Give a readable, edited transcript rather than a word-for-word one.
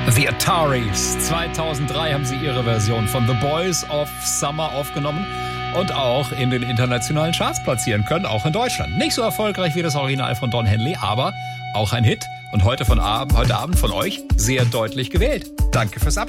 The Ataris. 2003 haben sie ihre Version von The Boys of Summer aufgenommen und auch in den internationalen Charts platzieren können, auch in Deutschland. Nicht so erfolgreich wie das Original von Don Henley, aber auch ein Hit. Und heute Abend von euch sehr deutlich gewählt. Danke fürs Abschalten.